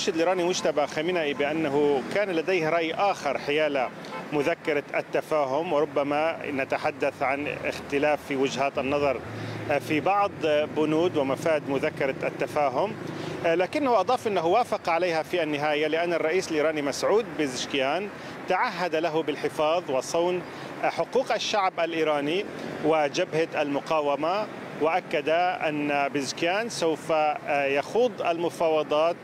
المرشد الإيراني مجتبى خامنئي بأنه كان لديه رأي آخر حيال مذكرة التفاهم، وربما نتحدث عن اختلاف في وجهات النظر في بعض بنود ومفاد مذكرة التفاهم، لكنه أضاف أنه وافق عليها في النهاية لأن الرئيس الإيراني مسعود بيزشكيان تعهد له بالحفاظ وصون حقوق الشعب الإيراني وجبهة المقاومة، وأكد أن بيزشكيان سوف يخوض المفاوضات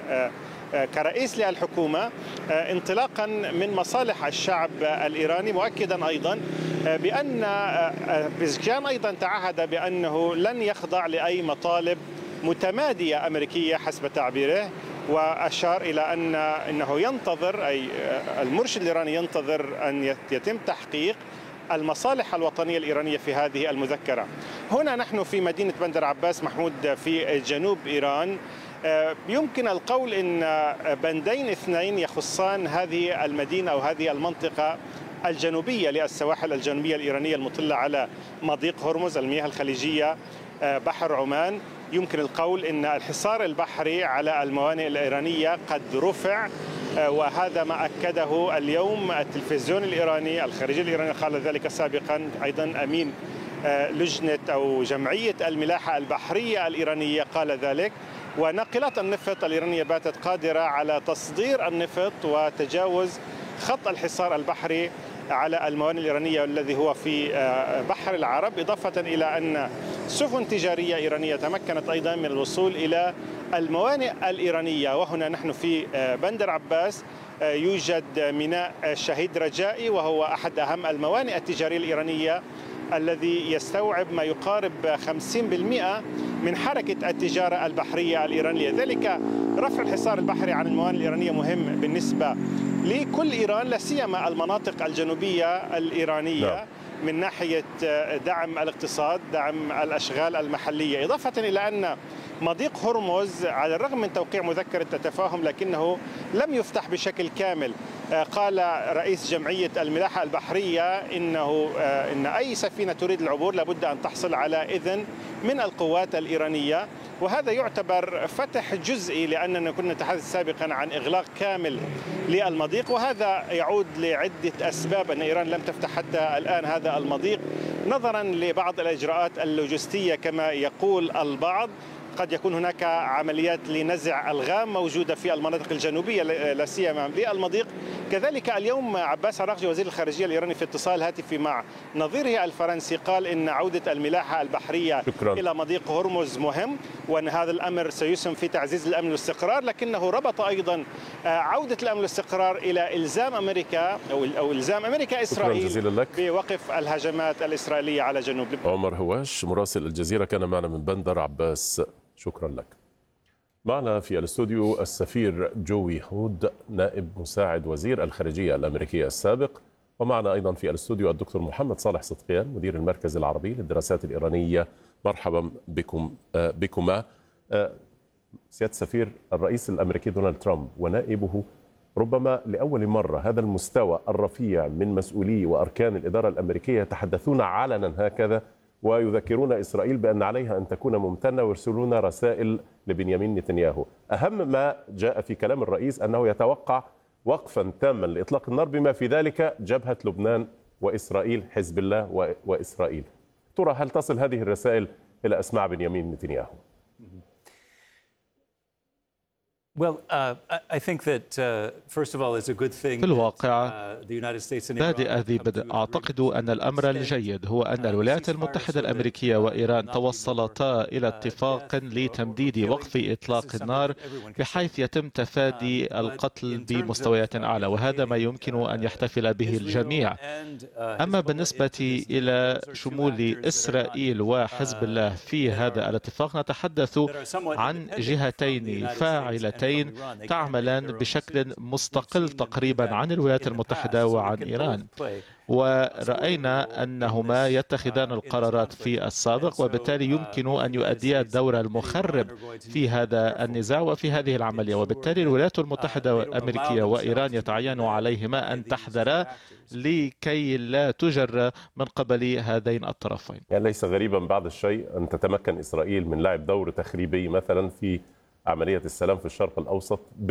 كرئيس للحكومة انطلاقا من مصالح الشعب الإيراني، مؤكدا أيضا بأن بيزشكيان أيضا تعهد بأنه لن يخضع لأي مطالب متمادية أمريكية حسب تعبيره، وأشار إلى أنه ينتظر، أي المرشد الإيراني ينتظر أن يتم تحقيق المصالح الوطنية الإيرانية في هذه المذكرة. هنا نحن في مدينة بندر عباس محمود في جنوب إيران. يمكن القول أن بندين اثنين يخصان هذه المدينة أو هذه المنطقة الجنوبية للسواحل الجنوبية الإيرانية المطلة على مضيق هرمز، المياه الخليجية، بحر عمان. يمكن القول أن الحصار البحري على الموانئ الإيرانية قد رفع، وهذا ما أكده اليوم التلفزيون الإيراني. الخارجية الإيرانية قال ذلك سابقا، أيضا أمين لجنة أو جمعية الملاحة البحرية الإيرانية قال ذلك. وناقلات النفط الإيرانية باتت قادرة على تصدير النفط وتجاوز خط الحصار البحري على الموانئ الإيرانية الذي هو في بحر العرب، إضافة إلى أن سفن تجارية إيرانية تمكنت أيضا من الوصول إلى الموانئ الإيرانية. وهنا نحن في بندر عباس يوجد ميناء الشهيد رجائي، وهو أحد أهم الموانئ التجارية الإيرانية الذي يستوعب ما يقارب 50% من حركة التجارة البحرية الإيرانية. ذلك رفع الحصار البحري عن الموانئ الإيرانية مهم بالنسبة لكل إيران، لا سيما المناطق الجنوبية الإيرانية، من ناحية دعم الاقتصاد، دعم الأشغال المحلية، إضافة إلى أن مضيق هرمز على الرغم من توقيع مذكرة التفاهم لكنه لم يفتح بشكل كامل. قال رئيس جمعية الملاحة البحرية إن أي سفينة تريد العبور لابد أن تحصل على إذن من القوات الإيرانية، وهذا يعتبر فتح جزئي لأننا كنا نتحدث سابقا عن إغلاق كامل للمضيق، وهذا يعود لعدة أسباب أن إيران لم تفتح حتى الآن هذا المضيق نظرا لبعض الإجراءات اللوجستية كما يقول البعض. قد يكون هناك عمليات لنزع ألغام موجودة في المناطق الجنوبية لا سيما للمضيق. كذلك اليوم عباس عراقجي وزير الخارجية الإيراني في اتصال هاتفي مع نظيره الفرنسي قال إن عودة الملاحة البحرية إلى مضيق هرمز مهم، وأن هذا الأمر سيسهم في تعزيز الأمن والاستقرار، لكنه ربط أيضا عودة الأمن والاستقرار إلى إلزام أمريكا أو إلزام أمريكا إسرائيل بوقف الهجمات الإسرائيلية على جنوب لبنان. عمر هواش مراسل الجزيرة كان معنا من بندر عباس، شكرا لك. معنا في الاستوديو السفير جوي هود نائب مساعد وزير الخارجية الأمريكية السابق، ومعنا أيضا في الاستوديو الدكتور محمد صالح صدقيان مدير المركز العربي للدراسات الإيرانية. مرحبا بكما. سيادة السفير، الرئيس الأمريكي دونالد ترامب ونائبه ربما لأول مرة هذا المستوى الرفيع من مسؤولي وأركان الإدارة الأمريكية يتحدثون علنا هكذا ويذكرون إسرائيل بأن عليها أن تكون ممتنة ويرسلون رسائل لبنيامين نتنياهو. أهم ما جاء في كلام الرئيس أنه يتوقع وقفا تاما لإطلاق النار بما في ذلك جبهة لبنان وإسرائيل، حزب الله وإسرائيل. ترى هل تصل هذه الرسائل إلى أسماع بنيامين نتنياهو؟ في الواقع بادئ ذي بدء أعتقد أن الأمر الجيد هو أن الولايات المتحدة الأمريكية وإيران توصلتا إلى اتفاق لتمديد وقف إطلاق النار بحيث يتم تفادي القتل بمستويات أعلى، وهذا ما يمكن أن يحتفل به الجميع. أما بالنسبة إلى شمول إسرائيل وحزب الله في هذا الاتفاق، نتحدث عن جهتين فاعلتين تعملان بشكل مستقل تقريبا عن الولايات المتحدة وعن إيران، ورأينا أنهما يتخذان القرارات في السابق، وبالتالي يمكن أن يؤديا الدور المخرب في هذا النزاع وفي هذه العملية. وبالتالي الولايات المتحدة الأمريكية وإيران يتعين عليهما أن تحذرا لكي لا تجر من قبل هذين الطرفين. يعني ليس غريبا بعض الشيء أن تتمكن إسرائيل من لعب دور تخريبي مثلا في عملية السلام في الشرق الأوسط